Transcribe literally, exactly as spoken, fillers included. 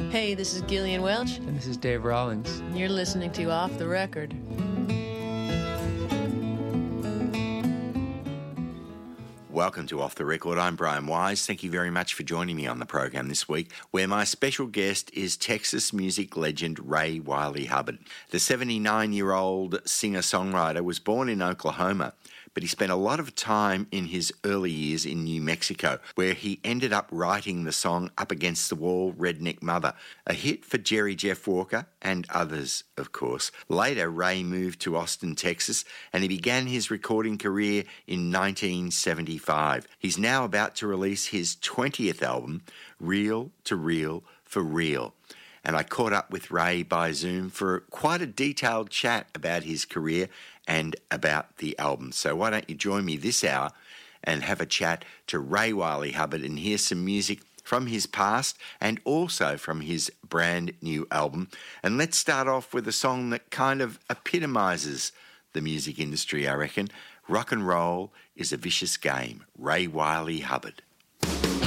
Hey, this is Gillian Welch. And this is Dave Rawlings. You're listening to Off the Record. Welcome to Off the Record. I'm Brian Wise. Thank you very much for joining me on the program this week, where my special guest is Texas music legend Ray Wylie Hubbard. The seventy-nine-year-old singer-songwriter was born in Oklahoma, but he spent a lot of time in his early years in New Mexico, where he ended up writing the song Up Against the Wall, Redneck Mother, a hit for Jerry Jeff Walker and others, of course. Later, Ray moved to Austin, Texas, and he began his recording career in nineteen seventy-five. He's now about to release his twentieth album, Reel to Reel for Real. And I caught up with Ray by Zoom for quite a detailed chat about his career and about the album. So why don't you join me this hour and have a chat to Ray Wylie Hubbard and hear some music from his past and also from his brand new album. And let's start off with a song that kind of epitomises the music industry, I reckon. Rock and roll is a vicious game. Ray Wylie Hubbard.